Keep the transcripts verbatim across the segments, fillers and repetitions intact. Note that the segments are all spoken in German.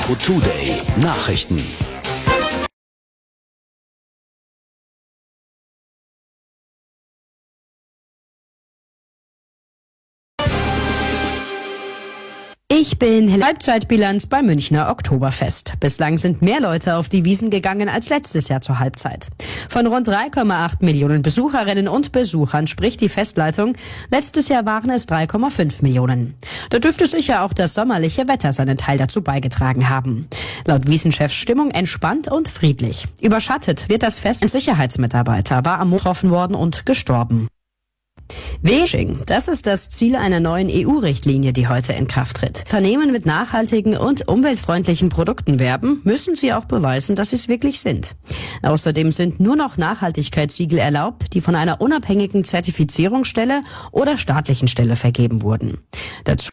Info Today Nachrichten. Ich bin Halbzeitbilanz beim Münchner Oktoberfest. Bislang sind mehr Leute auf die Wiesn gegangen als letztes Jahr zur Halbzeit. Von rund drei Komma acht Millionen Besucherinnen und Besuchern spricht die Festleitung. Letztes Jahr waren es drei Komma fünf Millionen. Da dürfte sicher auch das sommerliche Wetter seinen Teil dazu beigetragen haben. Laut Wiesn-Chefs Stimmung entspannt und friedlich. Überschattet wird das Fest. Ein Sicherheitsmitarbeiter war am Montag getroffen worden und gestorben. Washing, das ist das Ziel einer neuen E U-Richtlinie, die heute in Kraft tritt. Unternehmen mit nachhaltigen und umweltfreundlichen Produkten werben, müssen sie auch beweisen, dass sie es wirklich sind. Außerdem sind nur noch Nachhaltigkeitssiegel erlaubt, die von einer unabhängigen Zertifizierungsstelle oder staatlichen Stelle vergeben wurden. Dazu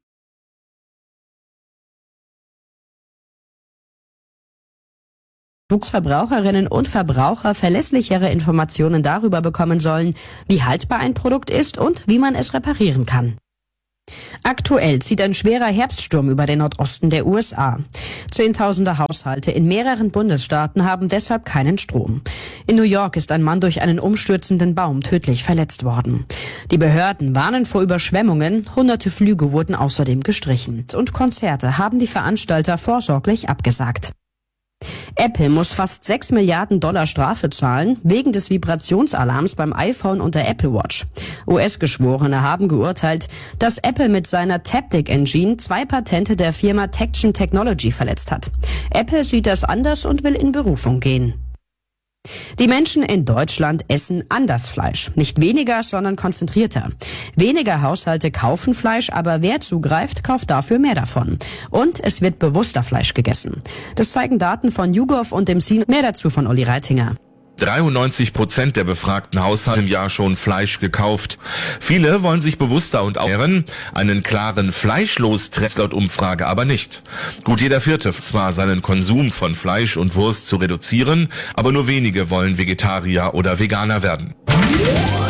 Verbraucherinnen und Verbraucher verlässlichere Informationen darüber bekommen sollen, wie haltbar ein Produkt ist und wie man es reparieren kann. Aktuell zieht ein schwerer Herbststurm über den Nordosten der U S A. Zehntausende Haushalte in mehreren Bundesstaaten haben deshalb keinen Strom. In New York ist ein Mann durch einen umstürzenden Baum tödlich verletzt worden. Die Behörden warnen vor Überschwemmungen, hunderte Flüge wurden außerdem gestrichen. Und Konzerte haben die Veranstalter vorsorglich abgesagt. Apple muss fast sechs Milliarden Dollar Strafe zahlen, wegen des Vibrationsalarms beim iPhone und der Apple Watch. U S-Geschworene haben geurteilt, dass Apple mit seiner Taptic Engine zwei Patente der Firma Tection Technology verletzt hat. Apple sieht das anders und will in Berufung gehen. Die Menschen in Deutschland essen anders Fleisch. Nicht weniger, sondern konzentrierter. Weniger Haushalte kaufen Fleisch, aber wer zugreift, kauft dafür mehr davon. Und es wird bewusster Fleisch gegessen. Das zeigen Daten von YouGov und dem S I N. Mehr dazu von Uli Reitinger. dreiundneunzig Prozent der befragten Haushalte im Jahr schon Fleisch gekauft. Viele wollen sich bewusster und ernähren. Einen klaren Fleischlos-Trend laut Umfrage aber nicht. Gut jeder Vierte zwar seinen Konsum von Fleisch und Wurst zu reduzieren, aber nur wenige wollen Vegetarier oder Veganer werden.